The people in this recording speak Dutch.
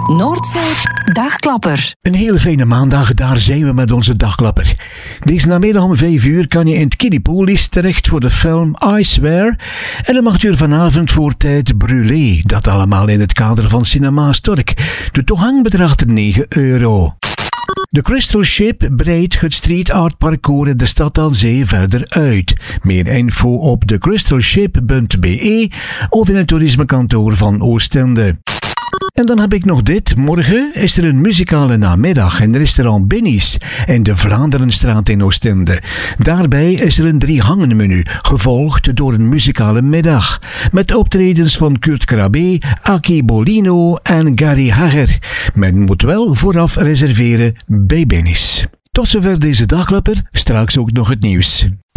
Noordzee Dagklapper. Een hele fijne maandag, daar zijn we met onze dagklapper. Deze namiddag om 5 uur kan je in het Kiddiepolis terecht voor de film I Swear. En om 8 uur vanavond voor Tijd Brûlé. Dat allemaal in het kader van Cinema Stork. De toegang bedraagt €9. De Crystal Ship breidt het street art parcours in de stad aan zee verder uit. Meer info op thecrystalship.be of in het toerismekantoor van Oostende. En dan heb ik nog dit. Morgen is er een muzikale namiddag in restaurant Binny's in de Vlaanderenstraat in Oostende. Daarbij is er een 3-gangen-menu, gevolgd door een muzikale middag. Met optredens van Kurt Krabbe, Aki Bolino en Gary Hager. Men moet wel vooraf reserveren bij Binny's. Tot zover deze dagklapper, straks ook nog het nieuws.